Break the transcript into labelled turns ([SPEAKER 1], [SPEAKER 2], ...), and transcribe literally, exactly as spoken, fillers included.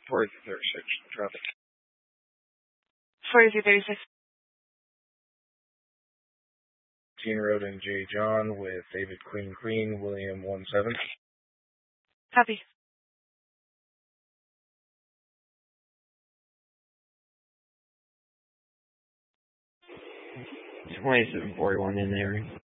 [SPEAKER 1] forty thirty-six traffic.
[SPEAKER 2] forty thirty-six.
[SPEAKER 1] Gene Road and J. John with David Queen Queen, William one seven.
[SPEAKER 2] Copy.
[SPEAKER 3] twenty-seven forty-one in there.